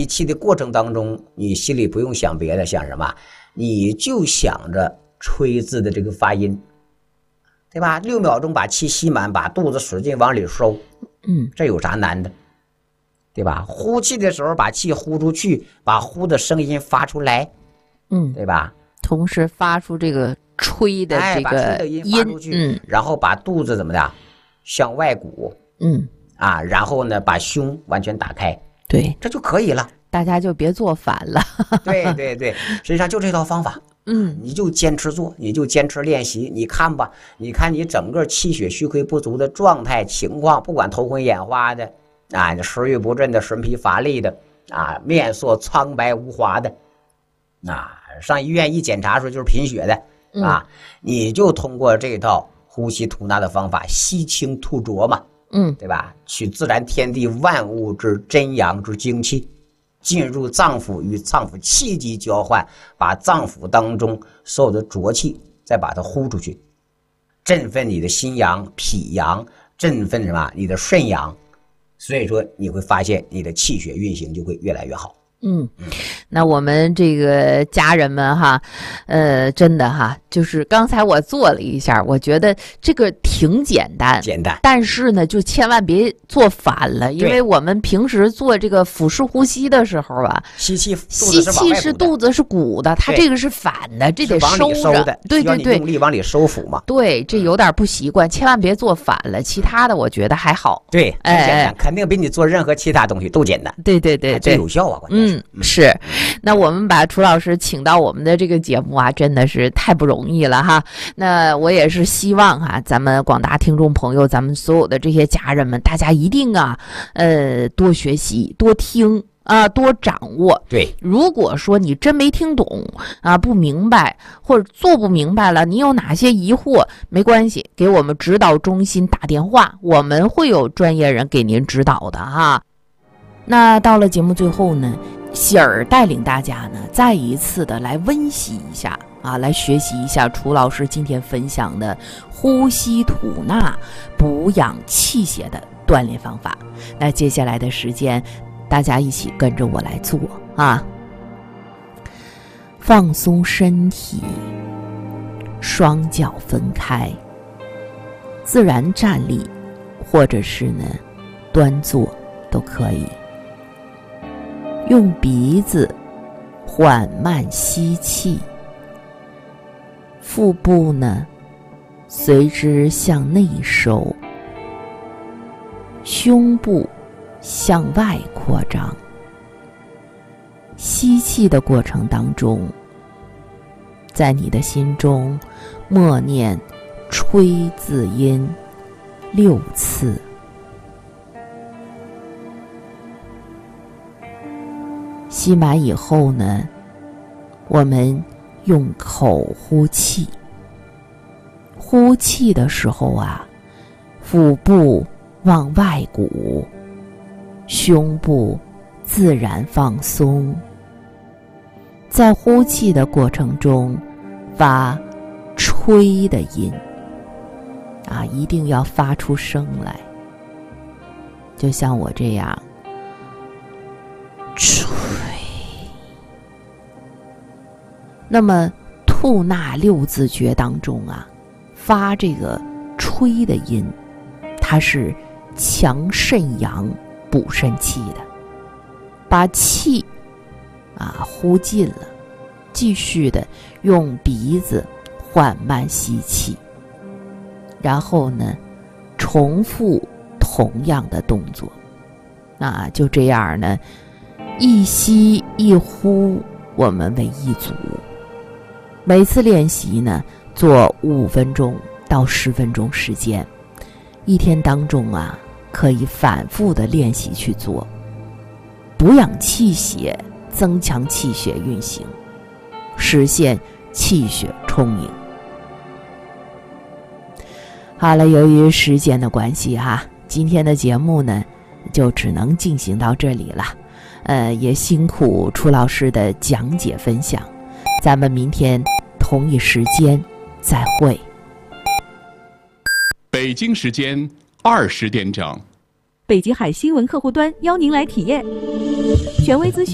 吸气的过程当中，你心里不用想别的，想什么？你就想着吹字的这个发音，对吧？6秒钟把气吸满，把肚子使劲往里收，这有啥难的？对吧？呼气的时候把气呼出去，把呼的声音发出来，对吧？ 同时发出这个吹的这把吹个的音发出去，然后把肚子怎么的向外鼓，然后呢把胸完全打开， 对， 这就可以了。 大家就别做反了。 对对对，实际上就这套方法，你就坚持做，你就坚持练习。你看吧，你看你整个气血虚亏不足的状态情况，不管头昏眼花的啊，食欲不振的，神疲乏力的啊，面色苍白无华的啊，上医院一检查说就是贫血的啊，你就通过这套呼吸吐纳的方法，吸清吐浊嘛，对吧？取自然天地万物之真阳之精气，进入脏腑，与脏腑气机交换，把脏腑当中所有的浊气再把它呼出去，振奋你的心阳、脾阳，振奋什么？你的肾阳。所以说你会发现你的气血运行就会越来越好。 那我们这个家人们哈，真的哈，就是刚才我做了一下，我觉得这个挺简单，但是呢，就千万别做反了，因为我们平时做这个腹式呼吸的时候啊， 吸气是肚子是鼓的，它这个是反的，这得收着，对对对， 用力往里收腹嘛。 对，这有点不习惯，千万别做反了。其他的我觉得还好， 对，很简单，肯定比你做任何其他东西都简单。 对对对对， 最有效啊，关键是。 是，那我们把楚老师请到我们的这个节目啊，真的是太不容易了哈。那我也是希望哈，咱们广大听众朋友，咱们所有的这些家人们，大家一定啊，多学习，多听啊，多掌握。 对， 如果说你真没听懂啊，不明白或者做不明白了，你有哪些疑惑，没关系，给我们指导中心打电话，我们会有专业人给您指导的哈。那到了节目最后呢，喜儿带领大家呢，再一次的来温习一下啊，来学习一下楚老师今天分享的呼吸吐纳补养气血的锻炼方法。那接下来的时间，大家一起跟着我来做啊，放松身体，双脚分开，自然站立，或者是呢端坐都可以。用鼻子缓慢吸气，腹部呢随之向内收，胸部向外扩张。吸气的过程当中，在你的心中默念吹字音6次。吸满以后呢，我们用口呼气。呼气的时候啊，腹部往外鼓，胸部自然放松。在呼气的过程中，发吹的音啊，一定要发出声来，就像我这样吹。那么吐纳6字诀当中啊，发这个吹的音，它是强肾阳补肾气的，把气啊呼进了，继续的用鼻子缓慢吸气，然后呢重复同样的动作啊，就这样呢，一吸一呼，我们为一组。每次练习呢，做5分钟到10分钟时间，一天当中啊，可以反复的练习去做，补养气血，增强气血运行，实现气血充盈。好了，由于时间的关系哈，今天的节目呢，就只能进行到这里了。也辛苦楚老师的讲解分享，咱们明天同一时间再会。 北京时间20点整， 北极海新闻客户端邀您来体验权威资讯。